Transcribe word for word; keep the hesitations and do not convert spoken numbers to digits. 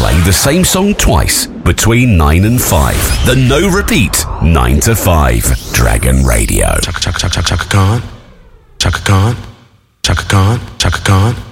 play the same song twice between nine and five. The no repeat nine to five Dragon Radio. Chaka chaka chaka chaka Khan. Chaka Khan. Chaka Khan. Chaka Khan.